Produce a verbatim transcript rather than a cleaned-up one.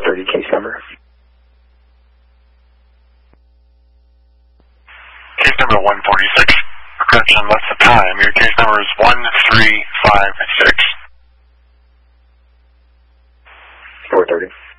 thirty case number. Case number one forty-six. Correction, that's the time. Your case number is one three five six. four thirty.